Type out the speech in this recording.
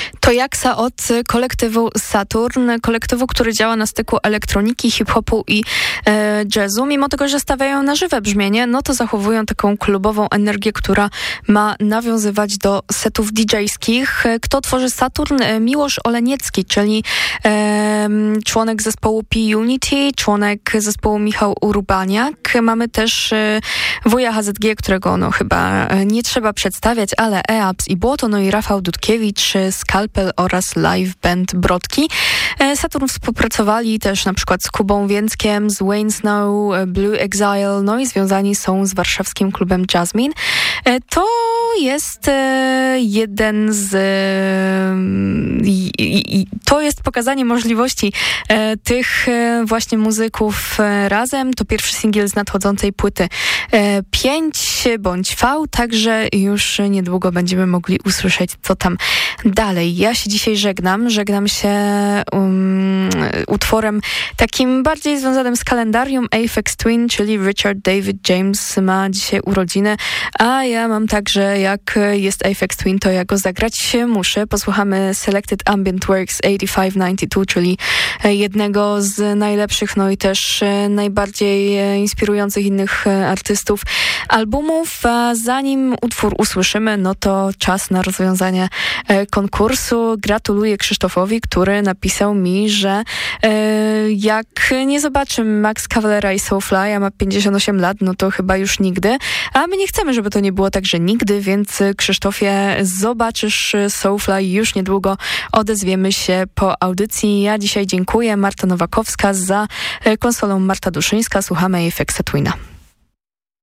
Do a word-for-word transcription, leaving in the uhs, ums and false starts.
To Jaksa od kolektywu Saturn, kolektywu, który działa na styku elektroniki, hip-hopu i e, jazzu. Mimo tego, że stawiają na żywe brzmienie, no to zachowują taką klubową energię, która ma nawiązywać do setów didżejskich. Kto tworzy Saturn? Miłosz Oleniecki, czyli e, członek zespołu P-Unity, członek zespołu Michał Urbaniak. Mamy też e, wuja H Z G, którego no chyba nie trzeba przedstawiać, ale E-Abs i Błoto, no i Rafał Dudkiewicz, Skalpel oraz live band Brodki. Saturn współpracowali też na przykład z Kubą Więckiem, z Wayne Snow, Blue Exile, no i związani są z warszawskim klubem Jasmine. To jest jeden z... To jest pokazanie możliwości tych właśnie muzyków razem. To pierwszy singiel z nadchodzącej płyty pięć bądź V, także już niedługo będziemy mogli usłyszeć, co tam dalej. Ja się dzisiaj żegnam. Żegnam się um, utworem takim bardziej związanym z kalendarium. Aphex Twin, czyli Richard David James ma dzisiaj urodziny, a ja mam także, jak jest Aphex Twin, to ja go zagrać muszę. Posłuchamy Selected Ambient Works osiemdziesiąt pięć dziewięćdziesiąt dwa, czyli jednego z najlepszych, no i też najbardziej inspirujących innych artystów albumów. A zanim utwór usłyszymy, no to czas na rozwiązanie konkursu. Gratuluję Krzysztofowi, który napisał mi, że jak nie zobaczy Max Cavalera i Soulfly, a ma pięćdziesiąt osiem lat, no to chyba już nigdy. A my nie chcemy, żeby to nie było tak, że nigdy, więc Krzysztofie, zobaczysz Soulfly już niedługo. Odezwiemy się po audycji. Ja dzisiaj dziękuję. Marta Nowakowska, za konsolą Marta Duszyńska. Słuchamy Aphexa Twina.